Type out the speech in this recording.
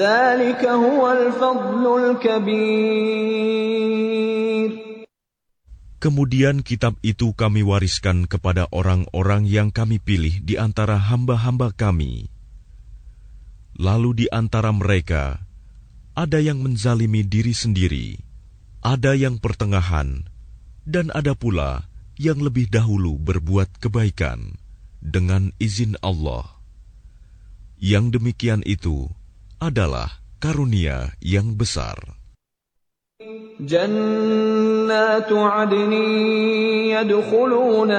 ذلك هو الفضل الكبير. Kemudian kitab itu kami wariskan kepada orang-orang yang kami pilih di antara hamba-hamba kami. Lalu di antara mereka, ada yang menzalimi diri sendiri, ada yang pertengahan, dan ada pula yang lebih dahulu berbuat kebaikan dengan izin Allah. Yang demikian itu adalah karunia yang besar. جنات عدن يدخلون